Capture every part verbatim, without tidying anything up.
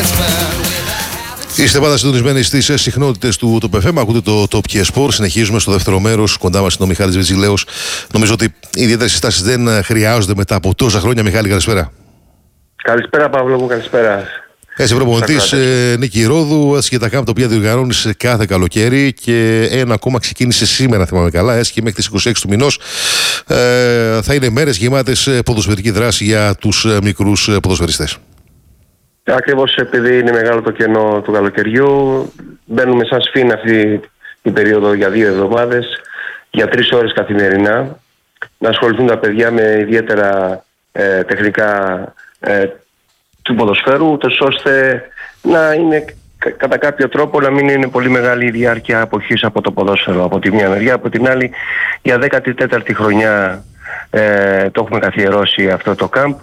Είστε πάντα συντονισμένοι στις συχνότητες του Top εφ εμ. Ακούτε το Top και Sport. Συνεχίζουμε στο δεύτερο μέρος. Κοντά μας είναι ο Μιχάλης Βιτζηλέος. Νομίζω ότι ιδιαίτερες συστάσεις δεν χρειάζονται μετά από τόσα χρόνια. Μιχάλη, καλησπέρα. Καλησπέρα, Παύλο μου, καλησπέρα. Εσύ προπονητής ε, Νίκη Ρόδου, έτσι και τα κάμπ τα οποία διοργανώνεις κάθε καλοκαίρι και ένα ακόμα ξεκίνησε σήμερα, θυμάμαι καλά, έτσι και μέχρι τις είκοσι έξι του μηνός. Ε, θα είναι μέρες γεμάτες ποδοσφαιρική δράση για τους μικρούς ποδοσφαιριστές. Ακριβώς επειδή είναι μεγάλο το κενό του καλοκαιριού, μπαίνουμε σαν σφήνα αυτή την περίοδο για δύο εβδομάδες, για τρεις ώρες καθημερινά, να ασχοληθούν τα παιδιά με ιδιαίτερα ε, τεχνικά ε, του ποδοσφαίρου, ούτως ώστε να είναι κατά κάποιο τρόπο να μην είναι πολύ μεγάλη η διάρκεια αποχής από το ποδόσφαιρο από τη μια μεριά. Από την άλλη, για δέκατη τέταρτη χρονιά ε, το έχουμε καθιερώσει αυτό το κάμπ.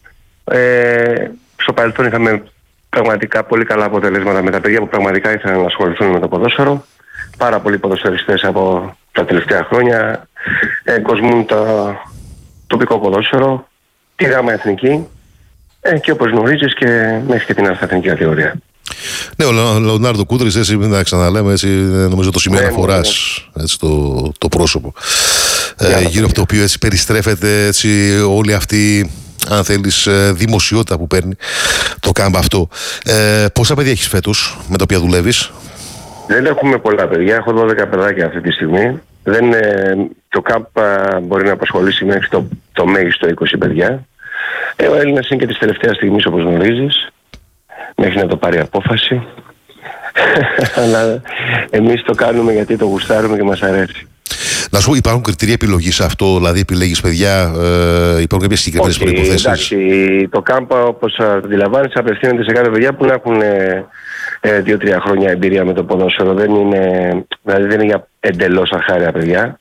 Ε, στο παρελθόν είχαμε πραγματικά πολύ καλά αποτελέσματα με τα παιδιά που πραγματικά ήθελαν να ασχοληθούν με το ποδόσφαιρο. Πάρα πολλοί ποδοσφαιριστές από τα τελευταία χρόνια ε, κοσμούν το τοπικό ποδόσφαιρο, τη γάμα εθνική. Ε, και όπως γνωρίζεις και μέχρι και την αλφα-εθνική κατηγορία. Ναι, ο Λεωνάρντο Κούτρης, έτσι, μην τα ξαναλέμε, έτσι, νομίζω το σημείο ναι, αναφοράς, ναι. έτσι, το, το πρόσωπο. Ε, γύρω από το οποίο έτσι περιστρέφεται έτσι, όλη αυτή, αν θέλεις, δημοσιότητα που παίρνει το κάμπ αυτό. Ε, πόσα παιδιά έχεις φέτος με τα οποία δουλεύεις? Δεν έχουμε πολλά παιδιά, έχω δώδεκα παιδάκια αυτή τη στιγμή. Δεν, ε, το κάμπ μπορεί να απασχολήσει μέχρι το, το μέγιστο είκοσι παιδιά. Ε, ο Έλληνας είναι και της τελευταίας στιγμής, όπως γνωρίζεις, μέχρι να το πάρει απόφαση. Αλλά εμείς το κάνουμε γιατί το γουστάρουμε και μας αρέσει. Να σου πω, υπάρχουν κριτήρια επιλογής σε αυτό, δηλαδή επιλέγεις παιδιά, ε, υπάρχουν κάποιες συγκεκριμένες okay, προϋποθέσεις? Εντάξει, το κάμπα, όπως αντιλαμβάνεσαι, απευθύνεται σε κάθε παιδιά που να έχουν ε, δύο-τρία χρόνια εμπειρία με το ποδόσφαιρο. Δεν είναι, δηλαδή δεν είναι για εντελώς αρχάρια παιδιά.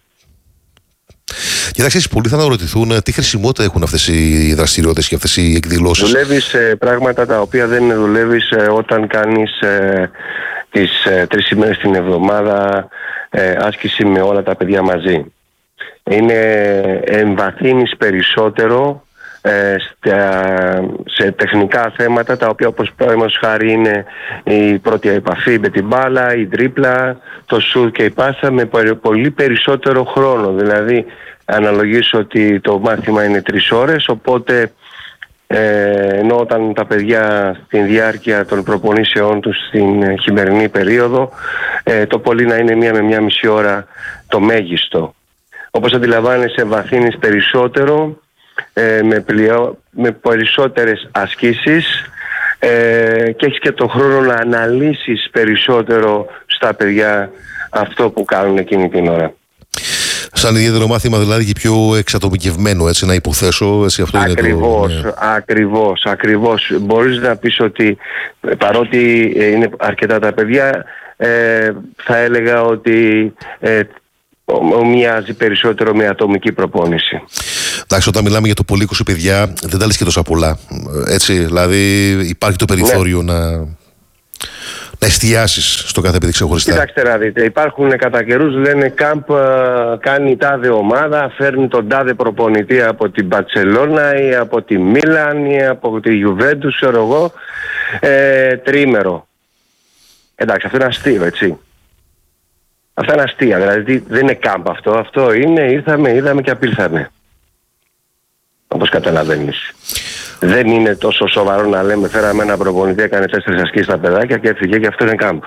Κοιτάξτε, πολλοί θα αναρωτηθούν τι χρησιμότητα έχουν αυτές οι δραστηριότητες και αυτές οι εκδηλώσεις. Δουλεύεις ε, πράγματα τα οποία δεν δουλεύεις ε, όταν κάνεις ε, τις ε, τρεις ημέρες την εβδομάδα ε, άσκηση με όλα τα παιδιά μαζί. Είναι εμβαθύνεις περισσότερο ε, στα, σε τεχνικά θέματα τα οποία, όπως παραδείγματος χάρη, είναι η πρώτη επαφή με την μπάλα, η τρίπλα, το σουτ και η πάσα με πολύ περισσότερο χρόνο. Δηλαδή αναλογίσω ότι το μάθημα είναι τρεις ώρες, οπότε ε, ενώ όταν τα παιδιά στην διάρκεια των προπονήσεών τους στην χειμερινή περίοδο ε, το πολύ να είναι μία με μία μισή ώρα το μέγιστο. Όπως αντιλαμβάνεσαι, βαθύνεις περισσότερο ε, με, πλειο, με περισσότερες ασκήσεις ε, και έχεις και το χρόνο να αναλύσεις περισσότερο στα παιδιά αυτό που κάνουν εκείνη την ώρα. Σαν ιδιαίτερο μάθημα, δηλαδή, και πιο εξατομικευμένο, έτσι, να υποθέσω, έτσι, αυτό ακριβώς, είναι το... Ακριβώς, ακριβώς. Μπορείς να πεις ότι παρότι είναι αρκετά τα παιδιά, ε, θα έλεγα ότι ε, ομοιάζει περισσότερο με ατομική προπόνηση. Εντάξει, όταν μιλάμε για το πολύ είκοσι παιδιά, δεν τα λες και τόσα πολλά, έτσι, δηλαδή υπάρχει το περιθώριο ναι. να... να εστιάσεις στο κάθε παιδί ξεχωριστά. Κοιτάξτε να δείτε, υπάρχουν κατά καιρούς, λένε κάμπ κάνει τάδε ομάδα, φέρνει τον τάδε προπονητή από την Μπαρσελόνα ή από τη Μίλαν ή από τη Γιουβέντους, ξέρω εγώ, ε, τριήμερο. Εντάξει, αυτό είναι αστείο, έτσι. Αυτά είναι αστεία, δηλαδή δεν είναι κάμπ αυτό, αυτό είναι ήρθαμε, είδαμε και απήλθαμε. Όπως καταλαβαίνεις. Δεν είναι τόσο σοβαρό να λέμε φέραμε ένα προπονητή, έκανε τέσσερις ασκήσεις στα παιδάκια και έφυγε και αυτό είναι κάμπ.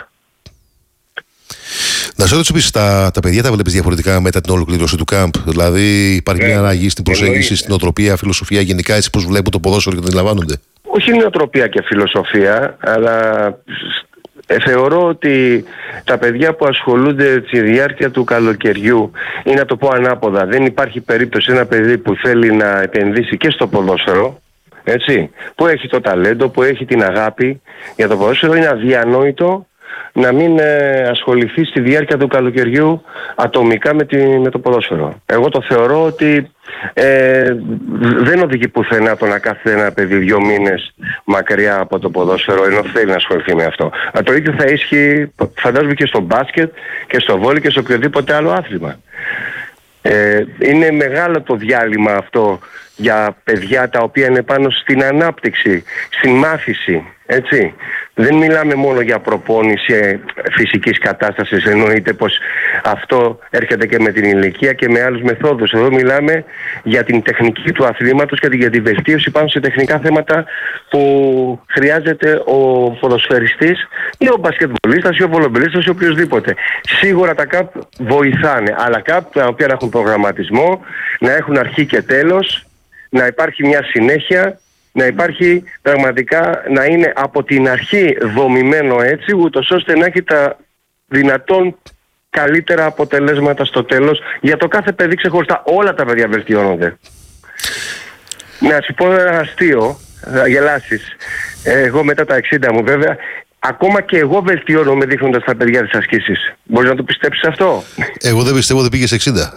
Να σε ρωτήσω επίσης, τα, τα παιδιά τα βλέπεις διαφορετικά μετά την ολοκλήρωση του κάμπ? Δηλαδή υπάρχει μια αλλαγή στην προσέγγιση, στην νοοτροπία, φιλοσοφία γενικά, έτσι πώς βλέπουν το ποδόσφαιρο και το αντιλαμβάνονται? Όχι νοοτροπία και φιλοσοφία, αλλά ε, θεωρώ ότι τα παιδιά που ασχολούνται τη διάρκεια του καλοκαιριού, ή να το πω ανάποδα, δεν υπάρχει περίπτωση ένα παιδί που θέλει να επενδύσει και στο ποδόσφαιρο, έτσι, που έχει το ταλέντο, που έχει την αγάπη για το ποδόσφαιρο, είναι αδιανόητο να μην ε, ασχοληθεί στη διάρκεια του καλοκαιριού ατομικά με, τη, με το ποδόσφαιρο. Εγώ το θεωρώ ότι ε, δεν οδηγεί πουθενά το να κάθεται ένα παιδί δύο μήνες μακριά από το ποδόσφαιρο ενώ θέλει να ασχοληθεί με αυτό. Α, το ίδιο θα ίσχυει, φαντάζομαι, και στο μπάσκετ και στο βόλι και σε οποιοδήποτε άλλο άθλημα. Ε, είναι μεγάλο το διάλειμμα αυτό για παιδιά τα οποία είναι πάνω στην ανάπτυξη, στην μάθηση, έτσι. Δεν μιλάμε μόνο για προπόνηση φυσικής κατάστασης, εννοείται πως αυτό έρχεται και με την ηλικία και με άλλους μεθόδους. Εδώ μιλάμε για την τεχνική του αθλήματος και για τη βελτίωση πάνω σε τεχνικά θέματα που χρειάζεται ο ποδοσφαιριστής ή ο μπασκετμπολίστας ή ο βολομπελίστας ή οποιοδήποτε. Σίγουρα τα ΚΑΠ βοηθάνε, αλλά ΚΑΠ τα οποία έχουν προγραμματισμό, να έχουν αρχή και τέλος, να υπάρχει μια συνέχεια, να υπάρχει πραγματικά, να είναι από την αρχή δομημένο έτσι, ούτως ώστε να έχει τα δυνατόν καλύτερα αποτελέσματα στο τέλος για το κάθε παιδί ξεχωριστά. Όλα τα παιδιά βελτιώνονται. Να σου πω ένα αστείο, θα γελάσεις. Εγώ μετά τα εξήντα μου βέβαια, ακόμα και εγώ βελτιώνομαι δείχνοντας τα παιδιά τις ασκήσεις. Μπορείς να το πιστέψεις αυτό? Εγώ δεν πιστεύω, δεν πήγες εξήντα.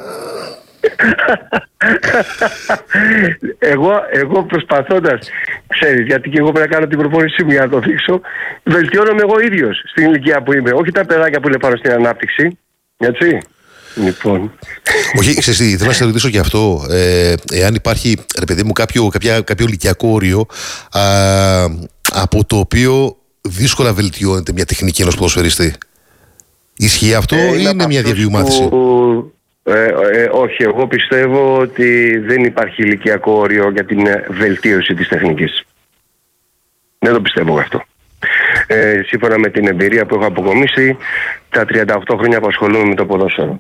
εγώ, εγώ προσπαθώντας, ξέρεις, γιατί και εγώ πρέπει να κάνω την προπόνησή μου για να το δείξω, βελτιώνομαι εγώ ίδιος στην ηλικία που είμαι, όχι τα παιδάκια που είναι πάνω στην ανάπτυξη. Έτσι. Λοιπόν. Όχι, ξέρεις τι, θέλω να σε ρωτήσω και αυτό. Ε, εάν υπάρχει, ρε παιδί μου, κάποιο, κάποια, κάποιο ηλικιακό όριο α, από το οποίο δύσκολα βελτιώνεται μια τεχνική ενός ποδοσφαιριστή. Ισχύει αυτό ε, ή είναι, είναι μια διαβίου μάθηση? Που... Ε, ε, όχι, εγώ πιστεύω ότι δεν υπάρχει ηλικιακό όριο για την βελτίωση της τεχνικής. Δεν το πιστεύω αυτό. Ε, σύμφωνα με την εμπειρία που έχω αποκομίσει τα τριάντα οκτώ χρόνια που ασχολούμαι με το ποδόσφαιρο.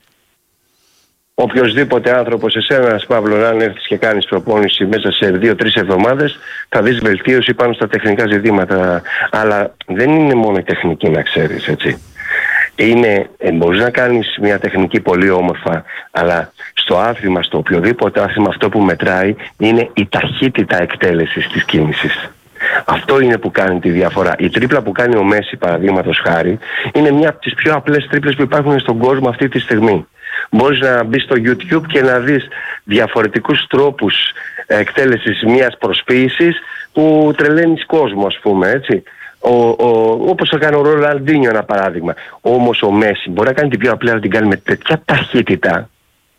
Οποιοςδήποτε άνθρωπος, εσένας Παύλο, αν έρθεις και κάνεις προπόνηση μέσα σε δύο τρεις εβδομάδες, θα δεις βελτίωση πάνω στα τεχνικά ζητήματα. Αλλά δεν είναι μόνο η τεχνική, να ξέρεις, έτσι. Είναι, ε, μπορείς να κάνεις μια τεχνική πολύ όμορφα, αλλά στο άθλημα, στο οποιοδήποτε άθλημα, αυτό που μετράει είναι η ταχύτητα εκτέλεσης της κίνησης. Αυτό είναι που κάνει τη διαφορά. Η τρίπλα που κάνει ο Μέση, παραδείγματος χάρη, είναι μια από τις πιο απλές τρίπλες που υπάρχουν στον κόσμο αυτή τη στιγμή. Μπορείς να μπεις στο YouTube και να δεις διαφορετικούς τρόπους εκτέλεσης μιας προσποίησης που τρελαίνεις κόσμο, ας πούμε, έτσι. Ο, ο, όπως θα κάνει ο Ροναλντίνιο, ένα παράδειγμα. Όμως ο Μέση μπορεί να κάνει την πιο απλή, να την κάνει με τέτοια ταχύτητα,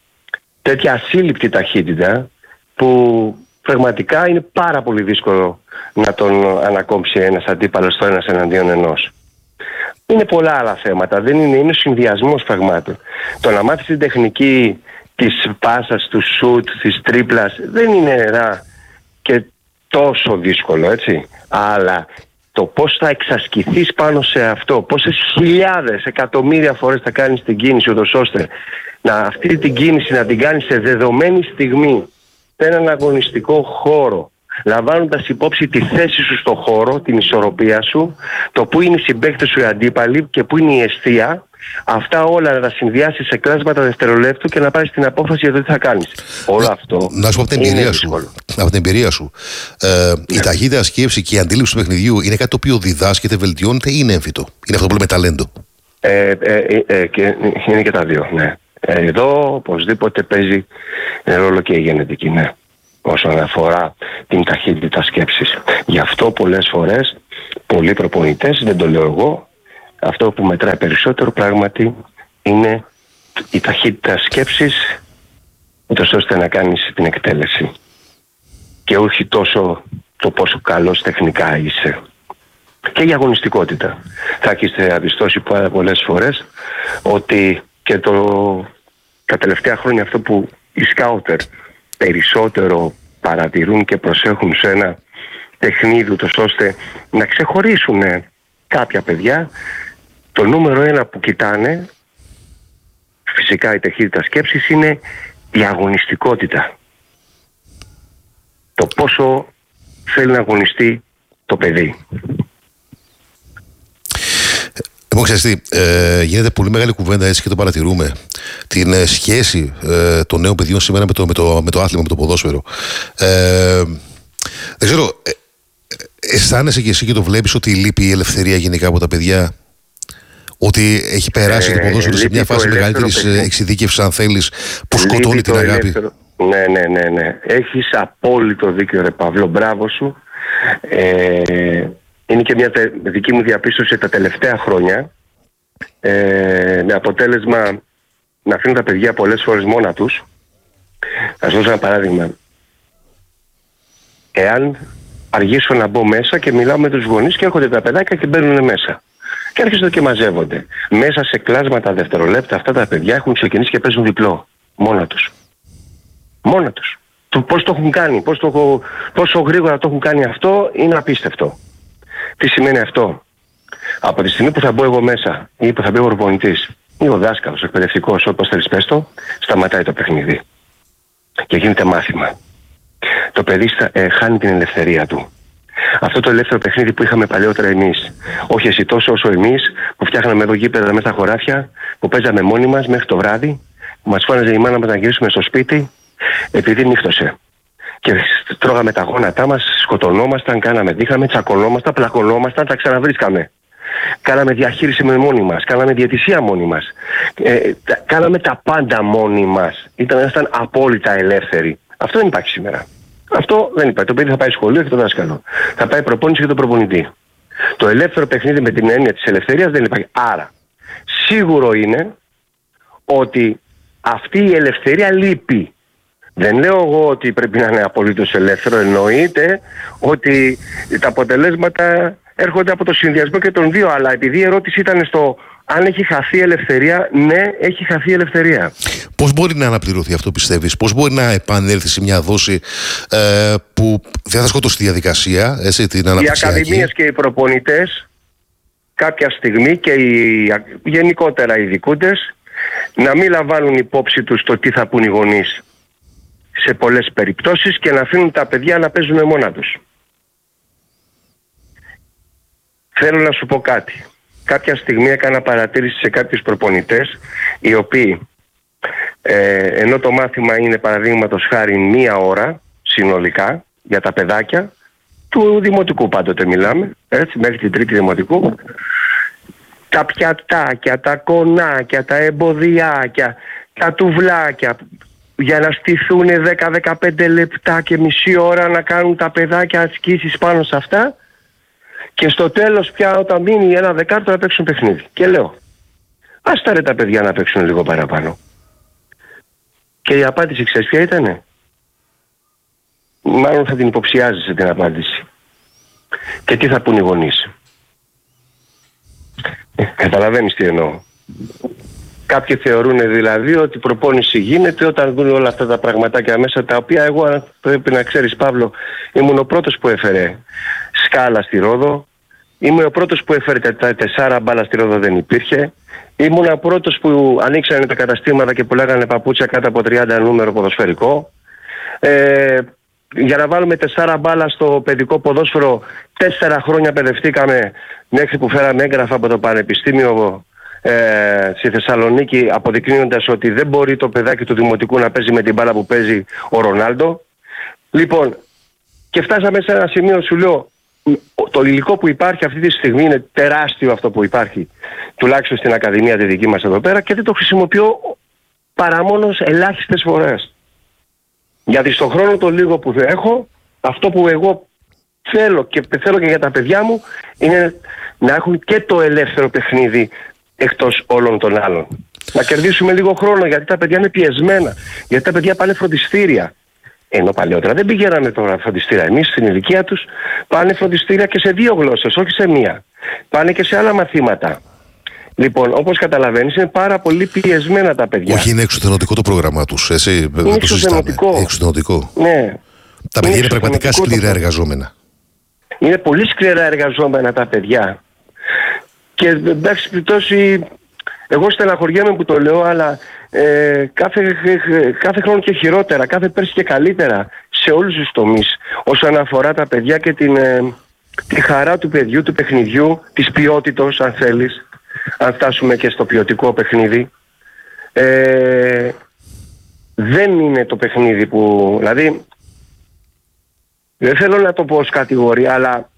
τέτοια ασύλληπτη ταχύτητα, που πραγματικά είναι πάρα πολύ δύσκολο να τον ανακόψει ένας αντίπαλος στο ένας εναντίον ενός. Είναι πολλά άλλα θέματα, δεν είναι, είναι συνδυασμός πραγμάτων. Το να μάθεις την τεχνική της πάσας, του σουτ, της τρίπλας, δεν είναι ρά και τόσο δύσκολο, έτσι. Αλλά το πώς θα εξασκηθείς πάνω σε αυτό, πόσες χιλιάδες, εκατομμύρια φορές θα κάνεις την κίνηση, ούτως ώστε να αυτή την κίνηση να την κάνεις σε δεδομένη στιγμή, σε έναν αγωνιστικό χώρο, λαμβάνοντας υπόψη τη θέση σου στο χώρο, την ισορροπία σου, το που είναι οι συμπαίκτες σου οι αντίπαλοι και που είναι η εστία, αυτά όλα να τα συνδυάσεις σε κλάσματα δευτερολέπτου και να πάρεις την απόφαση για το τι θα κάνεις. Όλο αυτό. Να σου πω από την εμπειρία σου. Από την εμπειρία σου. Ε, η ταχύτητα σκέψη και η αντίληψη του παιχνιδιού είναι κάτι το οποίο διδάσκεται, βελτιώνεται ή είναι έμφυτο? Είναι αυτό που λέμε ταλέντο? Ε, ε, ε, ε, και, είναι και τα δύο, ναι. Ε, εδώ οπωσδήποτε παίζει ρόλο και η γενετική, ναι, όσον αφορά την ταχύτητα σκέψης. Γι' αυτό πολλές φορές πολλοί προπονητές, δεν το λέω εγώ, αυτό που μετράει περισσότερο πράγματι είναι η ταχύτητα σκέψης, ούτως ώστε να κάνεις την εκτέλεση και όχι τόσο το πόσο καλός τεχνικά είσαι. Και η αγωνιστικότητα. Θα έχετε διαπιστώσει πάρα πολλές φορές ότι και το, τα τελευταία χρόνια αυτό που οι σκάουτερ περισσότερο παρατηρούν και προσέχουν σε ένα παιχνίδι, ούτως ώστε να ξεχωρίσουν κάποια παιδιά, το νούμερο ένα που κοιτάνε, φυσικά η ταχύτητα σκέψης, είναι η αγωνιστικότητα. Το πόσο θέλει να αγωνιστεί το παιδί. Λοιπόν, ξέρεις τι, ε, γίνεται πολύ μεγάλη κουβέντα, έτσι, και το παρατηρούμε, την ε, σχέση ε, των νέων παιδιών σήμερα με το, με, το, με το άθλημα, με το ποδόσφαιρο. Ε, δεν ξέρω, ε, αισθάνεσαι και εσύ και το βλέπεις ότι λείπει η ελευθερία γενικά από τα παιδιά? Ότι έχει περάσει ε, το ποδόσφαιρο σε μια φάση μεγαλύτερης εξειδίκευσης, αν θέλεις, που σκοτώνει την αγάπη? Ελεύθερο. Ναι, ναι, ναι, ναι. Έχεις απόλυτο δίκιο, ρε Παύλο, μπράβο σου. Ε, είναι και μια τε, δική μου διαπίστωση τα τελευταία χρόνια, ε, με αποτέλεσμα να αφήνουν τα παιδιά πολλές φορές μόνα τους. Ας δώσω ένα παράδειγμα. Εάν αργήσω να μπω μέσα και μιλάω με τους γονείς και έρχονται τα παιδάκια και μπαίνουν μέσα. Και έρχονται και μαζεύονται. Μέσα σε κλάσματα δευτερολέπτα αυτά τα παιδιά έχουν ξεκινήσει και παίζουν διπλό. Μόνα τους. Μόνα τους. Το πώς το έχουν κάνει, πώς το, πόσο γρήγορα το έχουν κάνει αυτό είναι απίστευτο. Τι σημαίνει αυτό? Από τη στιγμή που θα μπω εγώ μέσα ή που θα μπει ο προπονητής ή ο δάσκαλος, ο εκπαιδευτικός, όπως θέλεις πες το, σταματάει το παιχνίδι. Και γίνεται μάθημα. Το παιδί στα, ε, χάνει την ελευθερία του. Αυτό το ελεύθερο παιχνίδι που είχαμε παλαιότερα εμείς. Όχι εσύ τόσο όσο εμείς που φτιάχναμε εδώ γήπεδα μέσα στα χωράφια, που παίζαμε μόνοι μας μέχρι το βράδυ, που μας φώναζε η μάνα μας να γυρίσουμε στο σπίτι, επειδή νύχτωσε. Και τρώγαμε τα γόνατά μας, σκοτωνόμασταν, κάναμε, δίχαμε, τσακωνόμασταν, πλακωνόμασταν, τα ξαναβρίσκαμε. Κάναμε διαχείριση με μόνοι μας, κάναμε διαιτησία μόνοι μας. Ε, τα, κάναμε τα πάντα μόνοι μας. Ήταν, ήμασταν απόλυτα ελεύθεροι. Αυτό δεν υπάρχει σήμερα. Αυτό δεν υπάρχει. Το παιδί θα πάει σχολείο και το δάσκαλο. Θα πάει προπόνηση και τον προπονητή. Το ελεύθερο παιχνίδι με την έννοια της ελευθερίας δεν υπάρχει. Άρα, σίγουρο είναι ότι αυτή η ελευθερία λείπει. Δεν λέω εγώ ότι πρέπει να είναι απολύτως ελεύθερο. Εννοείται ότι τα αποτελέσματα έρχονται από το συνδυασμό και των δύο. Αλλά επειδή η ερώτηση ήταν στο αν έχει χαθεί ελευθερία, ναι, έχει χαθεί ελευθερία. Πώς μπορεί να αναπληρωθεί αυτό, πιστεύεις? Πώς μπορεί να επανέλθει σε μια δόση ε, που δεν θα σκοτώσει τη διαδικασία, έτσι, την αναπτυξιακή? Οι ακαδημίες και οι προπονητές κάποια στιγμή και οι γενικότερα οι ειδικούντες να μην λαμβάνουν υπόψη τους το τι θα πούν οι γονείς σε πολλές περιπτώσεις και να αφήνουν τα παιδιά να παίζουν μόνα τους. Θέλω να σου πω κάτι. Κάποια στιγμή έκανα παρατήρηση σε κάποιους προπονητές οι οποίοι ε, ενώ το μάθημα είναι παραδείγματος χάρη μία ώρα συνολικά για τα παιδάκια του δημοτικού, πάντοτε μιλάμε, έτσι, μέχρι την τρίτη δημοτικού, τα πιατάκια, τα κονάκια, τα εμποδιάκια, τα τουβλάκια, για να στηθούν δέκα με δεκαπέντε λεπτά και μισή ώρα να κάνουν τα παιδάκια ασκήσεις πάνω σε αυτά και στο τέλος πια όταν μείνει ένα δεκάρτο να παίξουν παιχνίδι. Και λέω, ας τα ρε τα παιδιά να παίξουν λίγο παραπάνω. Και η απάντηση ξέρεις ποια ήτανε? Μάλλον θα την υποψιάζεσαι την απάντηση. Και τι θα πούν οι γονείς? Ε, καταλαβαίνεις τι εννοώ. Κάποιοι θεωρούν δηλαδή ότι η προπόνηση γίνεται όταν δουν όλα αυτά τα πραγματάκια μέσα, τα οποία εγώ, πρέπει να ξέρεις Παύλο, ήμουν ο πρώτος που έφερε σκάλα στη Ρόδο, ήμουν ο πρώτος που έφερε τα τεσσάρα μπάλα στη Ρόδο, δεν υπήρχε, ήμουν ο πρώτος που ανοίξανε τα καταστήματα και πουλάγανε παπούτσια κάτω από τριάντα νούμερο ποδοσφαιρικό. Ε, για να βάλουμε τεσσάρα μπάλα στο παιδικό ποδόσφαιρο, τέσσερα χρόνια παιδευτήκαμε μέχρι που φέραμε έγγραφα από το Πανεπιστήμιο ε, στη Θεσσαλονίκη, αποδεικνύοντας ότι δεν μπορεί το παιδάκι του δημοτικού να παίζει με την μπάλα που παίζει ο Ρονάλντο. Λοιπόν, και φτάσαμε σε ένα σημείο, σου λέω, το υλικό που υπάρχει αυτή τη στιγμή είναι τεράστιο, αυτό που υπάρχει τουλάχιστον στην Ακαδημία τη δική μας εδώ πέρα, και δεν το χρησιμοποιώ παρά μόνο ελάχιστες φορές. Γιατί στον χρόνο το λίγο που έχω, αυτό που εγώ θέλω και θέλω και για τα παιδιά μου είναι να έχουν και το ελεύθερο παιχνίδι εκτός όλων των άλλων. Να κερδίσουμε λίγο χρόνο, γιατί τα παιδιά είναι πιεσμένα, γιατί τα παιδιά πάνε φροντιστήρια. Ενώ παλαιότερα δεν πηγαίναμε τώρα φροντιστήρια. Εμείς στην ηλικία τους πάνε φροντιστήρια και σε δύο γλώσσες, όχι σε μία. Πάνε και σε άλλα μαθήματα. Λοιπόν, όπως καταλαβαίνεις, είναι πάρα πολύ πιεσμένα τα παιδιά. Όχι, είναι εξουθενωτικό το πρόγραμμά τους. Εσύ, είναι εξουθενωτικό. εξουθενωτικό. Ναι. Τα παιδιά είναι, είναι πραγματικά σκληρά εργαζόμενα. Είναι πολύ σκληρά εργαζόμενα τα παιδιά. Και εντάξει, περιπτώσει, εγώ στεναχωριέμαι που το λέω, αλλά ε, κάθε, κάθε χρόνο και χειρότερα, κάθε πέρσι και καλύτερα σε όλους τους τομείς όσον αφορά τα παιδιά και την, ε, τη χαρά του παιδιού, του παιχνιδιού, της ποιότητος αν θέλεις, αν φτάσουμε και στο ποιοτικό παιχνίδι. Ε, δεν είναι το παιχνίδι που, δηλαδή, δεν θέλω να το πω ως κατηγορία, αλλά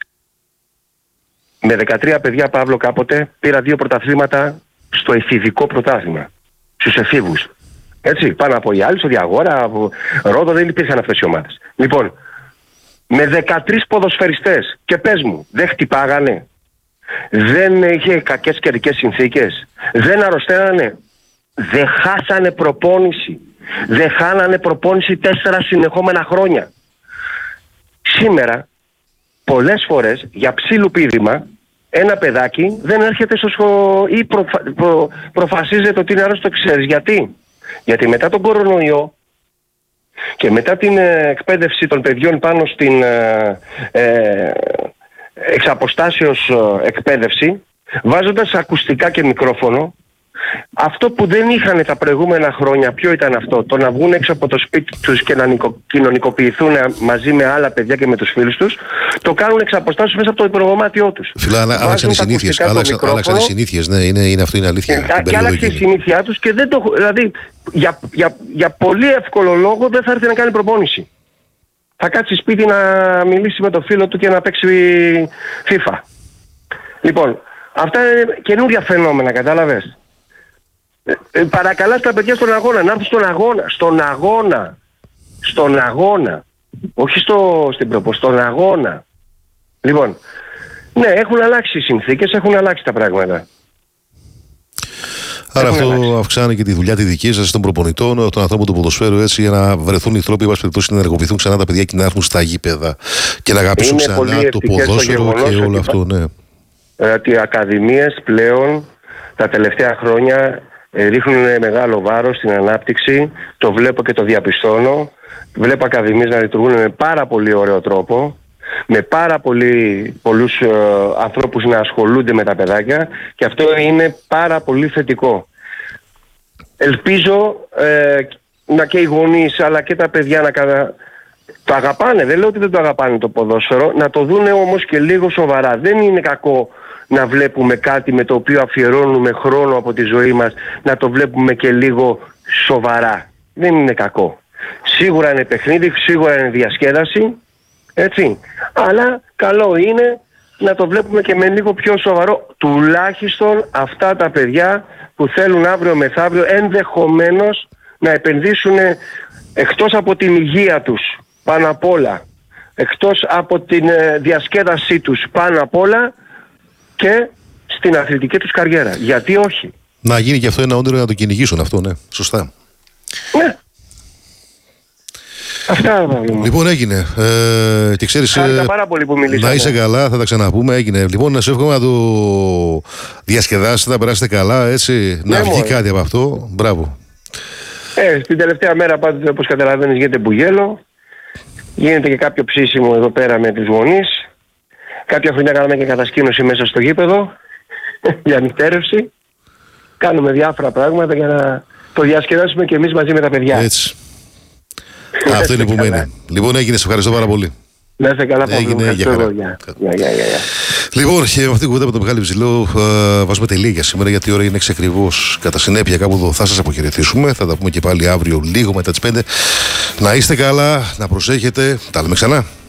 με δεκατρία παιδιά, Παύλο, κάποτε πήρα δύο πρωταθλήματα στο εφηβικό πρωτάθλημα, στους εφήβους. Έτσι, πάνω από οι άλλοι, στο Διαγόρα, από Ρόδο, δεν υπήρχαν αυτές οι ομάδες. Λοιπόν, με δεκατρείς ποδοσφαιριστές, και πες μου, δεν χτυπάγανε, δεν είχε κακές καιρικές συνθήκες, δεν αρρωσταίνανε, δεν χάσανε προπόνηση, δεν χάνανε προπόνηση τέσσερα συνεχόμενα χρόνια. Σήμερα πολλές φορές για ψήλου πήδημα ένα παιδάκι δεν έρχεται στο σχολείο ή προφα... προ... προφασίζεται ότι είναι άρρωστο. Ξέρεις γιατί? Γιατί μετά τον κορονοϊό και μετά την ε, εκπαίδευση των παιδιών πάνω στην ε, ε, εξαποστάσεως ε, εκπαίδευση, βάζοντας ακουστικά και μικρόφωνο, αυτό που δεν είχαν τα προηγούμενα χρόνια, ποιο ήταν αυτό? Το να βγουν έξω από το σπίτι τους και να νοικο... κοινωνικοποιηθούν μαζί με άλλα παιδιά και με τους φίλους τους, το κάνουν εξ αποστάσεως μέσα από το υπνογωμάτιό τους. Φίλα, άλλαξαν οι συνήθειες. Άλλαξαν, άλλαξαν οι συνήθειες, ναι, είναι, είναι αυτό είναι αλήθεια. Και, και άλλαξε η συνήθεια τους και δεν το. Δηλαδή, για, για, για πολύ εύκολο λόγο δεν θα έρθει να κάνει προπόνηση. Θα κάτσει σπίτι να μιλήσει με το φίλο του και να παίξει FIFA. Λοιπόν, αυτά είναι καινούργια φαινόμενα, κατάλαβες. Ε, παρακαλάς τα παιδιά στον αγώνα, να έρθουν στον αγώνα, στον αγώνα, στον αγώνα, όχι στο, στην προπο, στον αγώνα. Λοιπόν, ναι, έχουν αλλάξει οι συνθήκες, έχουν αλλάξει τα πράγματα. Άρα έχουν αυτό αλλάξει. Αυξάνει και τη δουλειά τη δική σας των προπονητών, των ανθρώπων του ποδοσφαίρου, έτσι, για να βρεθούν οι τρόποι να ενεργοποιηθούν ξανά τα παιδιά και να έρθουν στα γήπεδα και να αγαπήσουν είναι ξανά το ποδόσφαιρο και όλο αυτό, ναι. Ότι οι ακαδημίες πλέον τα τελευταία χρόνια ρίχνουν μεγάλο βάρος στην ανάπτυξη, το βλέπω και το διαπιστώνω. Βλέπω ακαδημίες να λειτουργούν με πάρα πολύ ωραίο τρόπο, με πάρα πολύ, πολλούς ε, ανθρώπους να ασχολούνται με τα παιδάκια και αυτό είναι πάρα πολύ θετικό. Ελπίζω ε, να και οι γονείς αλλά και τα παιδιά να κατα... το αγαπάνε, δεν λέω ότι δεν το αγαπάνε το ποδόσφαιρο, να το δούνε όμως και λίγο σοβαρά. Δεν είναι κακό να βλέπουμε κάτι με το οποίο αφιερώνουμε χρόνο από τη ζωή μας, να το βλέπουμε και λίγο σοβαρά. Δεν είναι κακό. Σίγουρα είναι παιχνίδι, σίγουρα είναι διασκέδαση, έτσι. Αλλά καλό είναι να το βλέπουμε και με λίγο πιο σοβαρό, τουλάχιστον αυτά τα παιδιά που θέλουν αύριο μεθαύριο ενδεχομένως να επενδύσουν εκτός από την υγεία τους πάνω απ' όλα, εκτός από την διασκέδασή τους πάνω απ' όλα, και στην αθλητική τους καριέρα. Γιατί όχι? Να γίνει και αυτό ένα όνειρο, να το κυνηγήσουν αυτό, ναι. Σωστά. Ναι. Αυτά. Λοιπόν, έγινε. Ε, και ξέρεις, χάρηκα πάρα πολύ που μιλήσατε. Να είσαι καλά, θα τα ξαναπούμε. Έγινε. Λοιπόν, να σε εύχομαι να το διασκεδάσετε, να περάσετε καλά, έτσι. Ναι, να βγει μόνο κάτι από αυτό. Μπράβο. Ε, στην τελευταία μέρα, πάντοτε, όπως καταλαβαίνεις, γίνεται μπουγέλο. Γίνεται και κάποιο ψήσιμο εδώ πέρα με τις γονείς. Κάποια χρόνια κάναμε και κατασκήνωση μέσα στο γήπεδο για νυχτέρευση. Κάνουμε διάφορα πράγματα για να το διασκεδάσουμε και εμείς μαζί με τα παιδιά. Έτσι. Αυτό είναι που μένει. Λοιπόν, έγινε. Σε ευχαριστώ πάρα πολύ. Να είστε καλά, Παύλο. Έγινε, για χαρά. Για, για, για, για. Λοιπόν, και με αυτήν την κουβέντα με τον Μιχάλη Ψηλό ε, βάζουμε τελεία για σήμερα, γιατί η ώρα είναι έξι ακριβώς. Κατά συνέπεια, κάπου εδώ θα σας αποχαιρετήσουμε. Θα τα πούμε και πάλι αύριο λίγο μετά τις πέντε. Να είστε καλά, να προσέχετε. Τα λέμε ξανά.